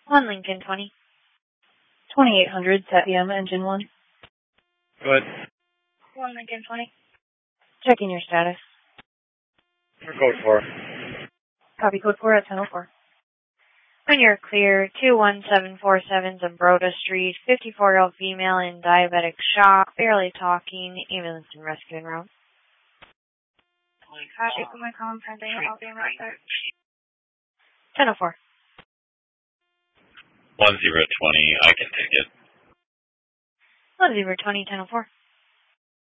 1 Lincoln 20. 2800, Satyam, engine 1. Go ahead. 1 Lincoln 20. Checking your status. Code 4. Copy code 4 at 10:04. When you're clear, 21747 Zambroda Street, 54-year-old female in diabetic shock, barely talking, ambulance and rescue en route. Copy for my call, I'll be right there. 10:04. 1020, I can take it. 1020, 10:04.